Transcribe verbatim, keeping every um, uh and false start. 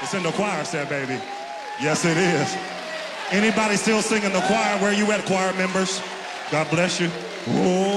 It's in the choir set, baby. Yes, it is. Anybody still singing the choir? Where you at, choir members? God bless you. Oh.